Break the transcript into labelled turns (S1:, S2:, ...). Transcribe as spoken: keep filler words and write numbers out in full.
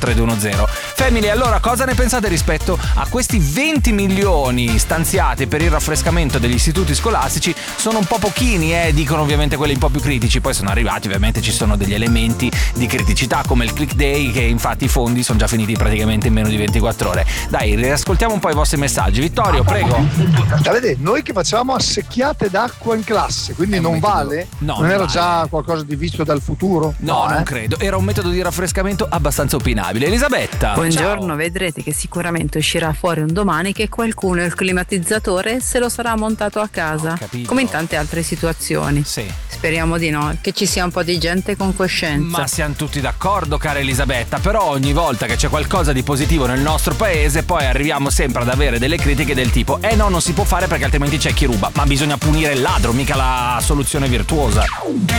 S1: tre due uno zero. Family, allora cosa ne pensate rispetto a questi venti milioni stanziati per il raffrescamento degli istituti scolastici? Sono un po' pochini, eh, dicono ovviamente quelli un po' più critici, poi sono arrivati, ovviamente ci sono degli elementi di criticità come il click day, che infatti i fondi sono già finiti praticamente in meno di ventiquattro ore. Dai, riascoltiamo un po' i vostri messaggi. Vittorio, prego.
S2: Vedete, noi che facciamo secchiate d'acqua in classe, quindi
S1: È un
S2: non
S1: metodo-
S2: vale?
S1: No,
S2: non
S1: non
S2: era
S1: vale.
S2: già qualcosa di visto dal futuro?
S1: No, non
S2: eh?
S1: credo, era un metodo di raffrescamento abbastanza opinabile. Elisabetta,
S3: Buongiorno,
S1: ciao.
S3: vedrete che sicuramente uscirà fuori un domani che qualcuno il climatizzatore se lo sarà montato a casa,
S1: Ho capito.
S3: come in tante altre situazioni.
S1: Sì.
S3: Speriamo di no, che ci sia un po' di gente con coscienza.
S1: Ma siamo tutti d'accordo, cara Elisabetta, però ogni volta che c'è qualcosa di positivo nel nostro paese poi arriviamo sempre ad avere delle critiche del tipo eh no, non si può fare perché altrimenti c'è chi ruba, ma bisogna punire il ladro, mica la soluzione virtuosa.